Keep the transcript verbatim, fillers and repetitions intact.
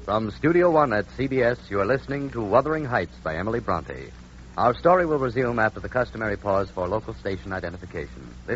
From Studio One at C B S, you are listening to Wuthering Heights by Emily Bronte. Our story will resume after the customary pause for local station identification. This